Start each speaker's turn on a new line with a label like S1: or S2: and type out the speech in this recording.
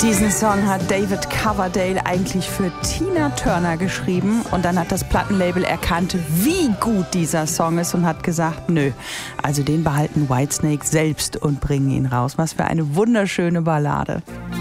S1: Diesen Song hat David Coverdale eigentlich für Tina Turner geschrieben und dann hat das Plattenlabel erkannt, wie gut dieser Song ist und hat gesagt, nö, also den behalten Whitesnake selbst und bringen ihn raus. Was für eine wunderschöne Ballade.